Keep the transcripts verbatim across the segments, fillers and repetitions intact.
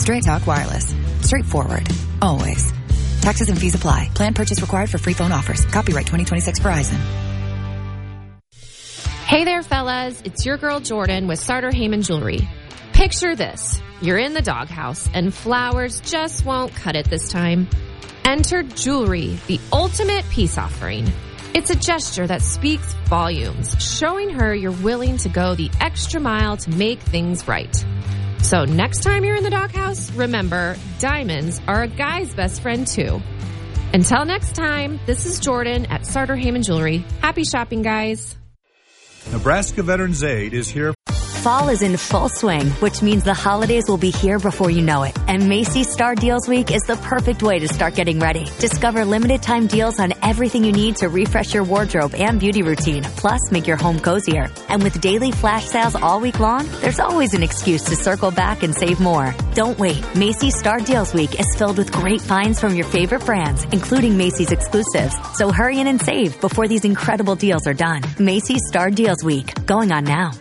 Straight Talk Wireless. Straightforward. Always. Taxes and fees apply. Plan purchase required for free phone offers. Copyright twenty twenty-six Verizon. Hey there, fellas. It's your girl Jordan with Sartor Heyman Jewelry. Picture this. You're in the doghouse and flowers just won't cut it this time. Enter jewelry, the ultimate peace offering. It's a gesture that speaks volumes, showing her you're willing to go the extra mile to make things right. So next time you're in the doghouse, remember, diamonds are a guy's best friend too. Until next time, this is Jordan at Sartor Heyman Jewelry. Happy shopping, guys. Nebraska Veterans Aid is here. Fall is in full swing, which means the holidays will be here before you know it. And Macy's Star Deals Week is the perfect way to start getting ready. Discover limited time deals on everything you need to refresh your wardrobe and beauty routine, plus make your home cozier. And with daily flash sales all week long, there's always an excuse to circle back and save more. Don't wait. Macy's Star Deals Week is filled with great finds from your favorite brands, including Macy's exclusives. So hurry in and save before these incredible deals are done. Macy's Star Deals Week, going on now.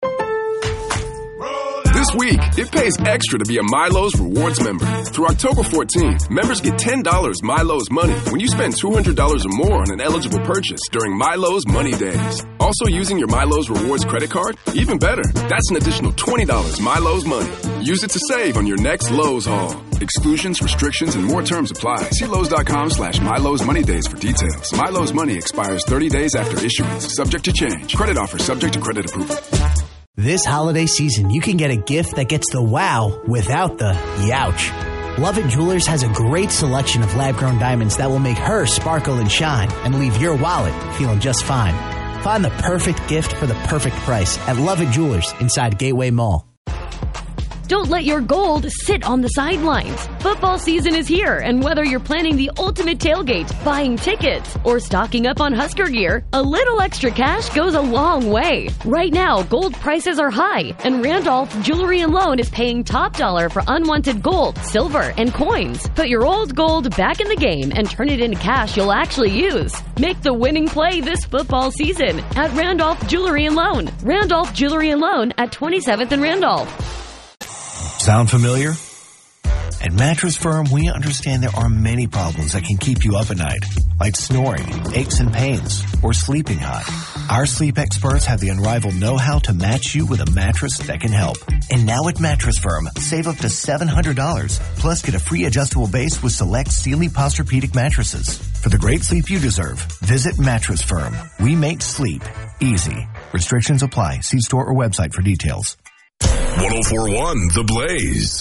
This week, it pays extra to be a Milo's Rewards member. Through October fourteenth, members get ten dollars Milo's Money when you spend two hundred dollars or more on an eligible purchase during Milo's Money Days. Also using your Milo's Rewards credit card? Even better, that's an additional twenty dollars Milo's Money. Use it to save on your next Lowe's haul. Exclusions, restrictions, and more terms apply. See Lowe's.com slash Milo's Money Days for details. Milo's Money expires thirty days after issuance, subject to change. Credit offer subject to credit approval. This holiday season, you can get a gift that gets the wow without the youch. Lovett Jewelers has a great selection of lab-grown diamonds that will make her sparkle and shine and leave your wallet feeling just fine. Find the perfect gift for the perfect price at Lovett Jewelers inside Gateway Mall. Don't let your gold sit on the sidelines. Football season is here, and whether you're planning the ultimate tailgate, buying tickets, or stocking up on Husker gear, a little extra cash goes a long way. Right now, gold prices are high, and Randolph Jewelry and Loan is paying top dollar for unwanted gold, silver, and coins. Put your old gold back in the game and turn it into cash you'll actually use. Make the winning play this football season at Randolph Jewelry and Loan. Randolph Jewelry and Loan at twenty-seventh and Randolph. Sound familiar? At Mattress Firm, we understand there are many problems that can keep you up at night, like snoring, aches and pains, or sleeping hot. Our sleep experts have the unrivaled know-how to match you with a mattress that can help. And now at Mattress Firm, save up to seven hundred dollars, plus get a free adjustable base with select Sealy Posturepedic mattresses. For the great sleep you deserve, visit Mattress Firm. We make sleep easy. Restrictions apply. See store or website for details. one oh four point one The Blaze.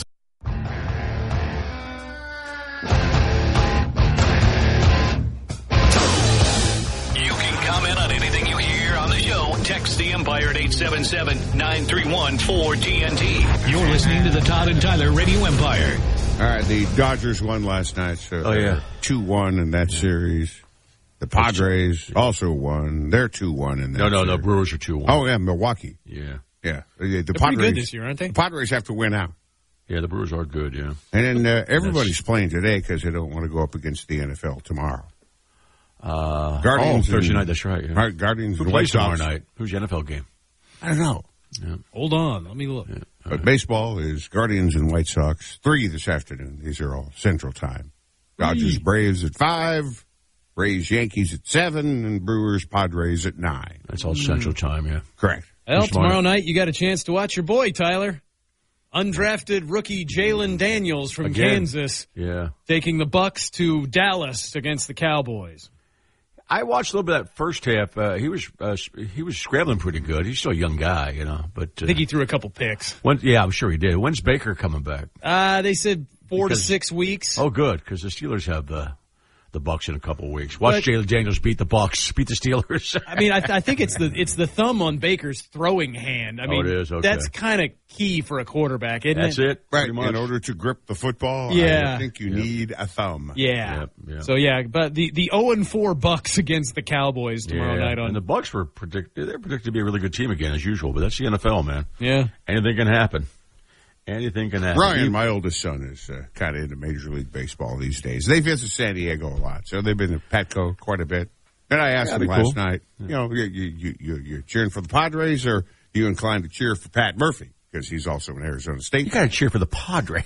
You can comment on anything you hear on the show. Text the Empire at eight seven seven, nine three one, four T N T. You're listening to the Todd and Tyler Radio Empire. All right, the Dodgers won last night, so oh, yeah. two one in that series. The Padres also won. They're two one in that No, no, series. no, Brewers are two one. Oh, yeah, Milwaukee. Yeah. Yeah, the, the They're Padres, pretty good this year, aren't they? The Padres have to win out. Yeah, the Brewers are good, yeah. And then uh, everybody's playing today because they don't want to go up against the N F L tomorrow. Uh, Guardians oh, Thursday and, night, that's right. Yeah. Right, Guardians Who and plays White tomorrow Sox. night? Who's the N F L game? I don't know. Yeah. Hold on, let me look. Yeah. But right. baseball is Guardians and White Sox, three this afternoon. These are all Central Time. Dodgers, Braves at five, Braves, Yankees at seven, and Brewers, Padres at nine. That's all Central Time, yeah. Correct. Well, This tomorrow morning. night you got a chance to watch your boy, Tyler. Undrafted rookie Jalen Daniels from Again. Kansas Yeah. taking the Bucks to Dallas against the Cowboys. I watched a little bit of that first half. Uh, he was uh, he was scrambling pretty good. He's still a young guy, you know. But uh, I think he threw a couple picks. when, yeah, I'm sure he did. When's Baker coming back? Uh, they said four Because- to six weeks. Oh, good, because the Steelers have the the Bucks in a couple of weeks. Watch But- Jalen Daniels beat the Bucks, beat the Steelers. I mean, I, th- I think it's the it's the thumb on Baker's throwing hand. I Oh, mean, it is? Okay. that's kind of key for a quarterback, isn't That's it? it. Right. pretty much. In order to grip the football, Yeah. I think you Yep. need a thumb. Yeah. Yep, yep. So yeah, but the the zero and four Bucks against the Cowboys tomorrow yeah. night on and the Bucks were predicted. They're predicted to be a really good team again, as usual. But that's the N F L, man. yeah. Anything can happen. Anything can happen. Ryan, my oldest son, is uh, kind of into Major League Baseball these days. They visit San Diego a lot, so they've been to Petco quite a bit. And I asked Yeah, him that'd last be cool. night, you know, you, you, you, you're cheering for the Padres, or are you inclined to cheer for Pat Murphy? Because he's also an Arizona State. You got to cheer for the Padres.